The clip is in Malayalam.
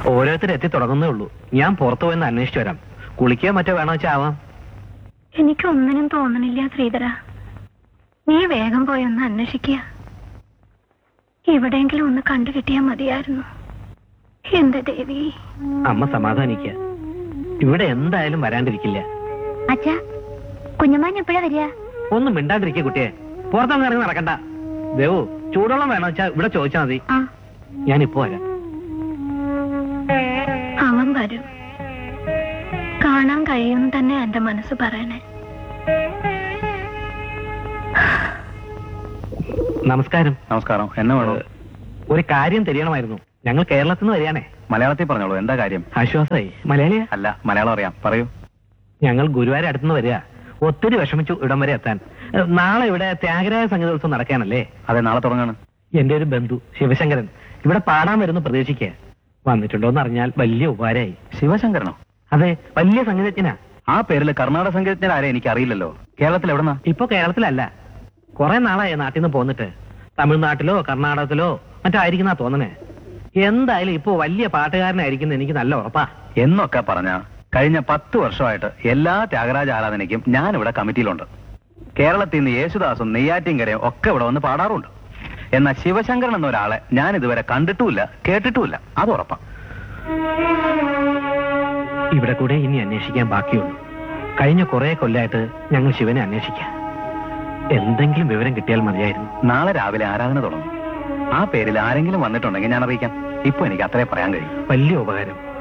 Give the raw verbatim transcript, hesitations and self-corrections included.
ഓരോരുത്തർ എത്തി തുടങ്ങുന്നേ ഉള്ളൂ. ഞാൻ പുറത്തു പോയെന്ന് അന്വേഷിച്ചു വരാം. കുളിക്കുക മറ്റോ വേണോ വെച്ചാവാം. എനിക്കൊന്നിനും തോന്നണില്ല ശ്രീധര. നീ വേഗം പോയൊന്ന് അന്വേഷിക്കുക. എവിടെയെങ്കിലും ഒന്ന് കണ്ടു കിട്ടിയാൽ മതിയായിരുന്നു. എന്റെ ദേവി. അമ്മ സമാധാനിക്കുക. ഇവിടെ എന്തായാലും വരാണ്ടിരിക്കില്ല. അച്ഛാ, കുഞ്ഞമ്മാൻ എപ്പോഴാ വരിക? ഒന്നും മിണ്ടാണ്ടിരിക്കുക കുട്ടിയെ. പുറത്തൊന്നും ഇറങ്ങി നടക്കണ്ട. ദേവു, ചൂടുവെള്ളം വേണോ വെച്ചാ ഇവിടെ ചോദിച്ചാൽ മതി. ഞാനിപ്പോ വരാം. അവൻ വരും. കാണാൻ കഴിയുമെന്ന് തന്നെ എന്റെ മനസ്സ് പറയണേ. നമസ്കാരം. നമസ്കാരം. എന്നെ വേണോ? ഒരു കാര്യം തെரியണമായിരുന്നു. ഞങ്ങൾ കേരളത്തിൽ നിന്ന് വരികയാണേ. മലയാളത്തിൽ പറഞ്ഞോളൂ. എന്താ കാര്യം? ആശ്വാസമായി. മലയാളിയാ? അല്ല, മലയാളം അറിയാം. പറയൂ. ഞങ്ങൾ ഗുരുവായൂർ അടുത്തുനിന്ന് വരിക. ഒത്തിരി വിഷമിച്ചു ഇടം വരെ എത്താൻ. നാളെ ഇവിടെ ത്യാഗരായ സംഗീതോത്സവം നടക്കാനല്ലേ? അതെ, നാളെ തുടങ്ങാണ്. എന്റെ ഒരു ബന്ധു ശിവശങ്കരൻ ഇവിടെ പാടാൻ വരുന്നു. പ്രതീക്ഷിക്കുക. വന്നിട്ടുണ്ടോ എന്ന് അറിഞ്ഞാൽ വലിയ ഉപകാരമായി. ശിവശങ്കരനോ? അതെ, വലിയ സംഗീതജ്ഞനാ. ആ പേരിൽ കർണാടക സംഗീതജ്ഞൻ ആരെ എനിക്ക് അറിയില്ലല്ലോ. കേരളത്തിൽ എവിടെന്നാ? ഇപ്പൊ കേരളത്തിലല്ല. കുറെ നാളായി നാട്ടിൽ നിന്ന് പോന്നിട്ട്. തമിഴ്നാട്ടിലോ കർണാടകത്തിലോ മറ്റോ ആയിരിക്കുന്ന തോന്നണേ. എന്തായാലും ഇപ്പോ വലിയ പാട്ടുകാരനായിരിക്കുന്ന എനിക്ക് നല്ല ഉറപ്പാ. എന്നൊക്കെ പറഞ്ഞ കഴിഞ്ഞ പത്ത് വർഷമായിട്ട് എല്ലാ ത്യാഗരാജ ആരാധനയ്ക്കും ഞാൻ ഇവിടെ കമ്മിറ്റിയിലുണ്ട്. കേരളത്തിൽ നിന്ന് യേശുദാസും നെയ്യാറ്റിൻകരയും ഒക്കെ ഇവിടെ വന്ന് പാടാറുണ്ട്. എന്നാൽ ശിവശങ്കരൻ എന്ന ഒരാളെ ഞാൻ ഇതുവരെ കണ്ടിട്ടുമില്ല, കേട്ടിട്ടുമില്ല. അത് ഉറപ്പാ. ഇവിടെ കൂടെ ഇനി അന്വേഷിക്കാൻ ബാക്കിയുള്ളൂ. കഴിഞ്ഞ കുറെ കൊല്ലമായിട്ട് ഞങ്ങൾ ശിവനെ അന്വേഷിക്കാം. എന്തെങ്കിലും വിവരം കിട്ടിയാൽ മതിയായിരുന്നു. നാളെ രാവിലെ ആരാധന തുടങ്ങും. ആ പേരിൽ ആരെങ്കിലും വന്നിട്ടുണ്ടെങ്കിൽ ഞാൻ അറിയിക്കാം. ഇപ്പൊ എനിക്ക് അത്രേ പറയാൻ കഴിയും. വലിയ ഉപകാരം.